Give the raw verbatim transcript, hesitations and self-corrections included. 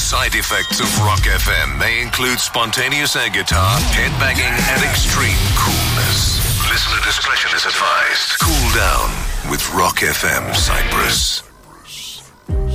Side effects of Rock F M may include spontaneous air guitar, headbanging, and extreme coolness. Listener discretion is advised. Cool down with Rock F M Cyprus.